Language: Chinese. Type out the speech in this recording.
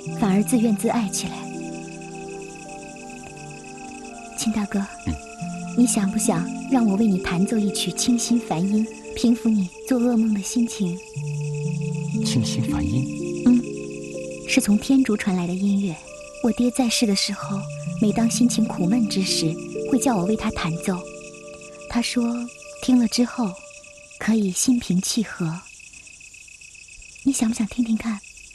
反而自怨自艾起来。秦大哥，你想不想让我为你弹奏一曲清新梵音，平复你做噩梦的心情？ 清新梵音？ 是从天竺传来的音乐。我爹在世的时候，每当心情苦闷之时，会叫我为他弹奏。他说，听了之后，可以心平气和。你想不想听听看？